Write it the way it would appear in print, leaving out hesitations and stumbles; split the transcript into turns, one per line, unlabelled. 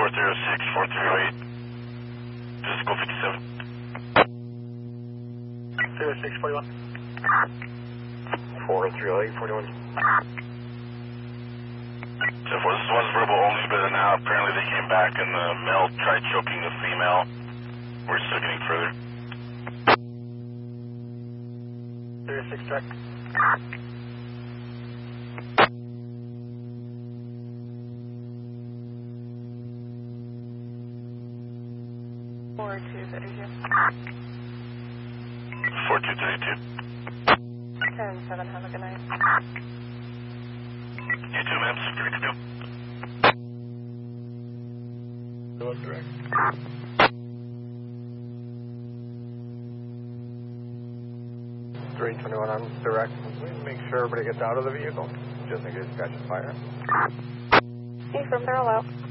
406, 4308. Physical 57.
0641.
4308, 41.
So for this one's verbal only, but now apparently they came back and the male tried choking the female. We're still getting further.
06 track. Four two 32.
4232.
10-7, have a good night.
You too, ma'am. 632.
Go direct. $321 on direct. We make sure everybody gets out of the vehicle, just in case it catches fire.
Hey, from Barrel Out.